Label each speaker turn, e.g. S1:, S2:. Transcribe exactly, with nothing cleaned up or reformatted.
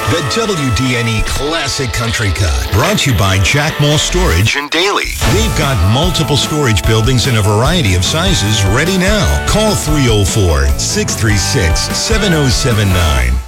S1: The W D N E Classic Country Cut, brought to you by Jack Mall Storage and Daily. They've got multiple storage buildings in a variety of sizes ready now. Call three oh four, six three six, seven oh seven nine.